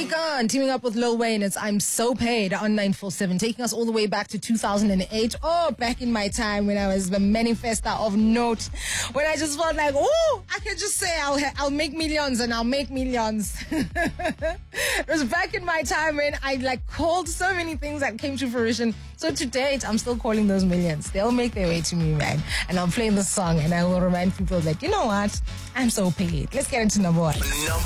Akon teaming up with Lil Wayne. It's I'm So Paid on 947, taking us all the way back to 2008. Oh, back in my time when I was the manifester of note, when I just felt like, oh, I can just say I'll make millions and I'll make millions. It was back in my time when I called so many things that came to fruition. So to date, I'm still calling those millions. They'll make their way to me, man. And I'll play the song and I will remind people that, you know what? I'm so paid. Let's get into number one.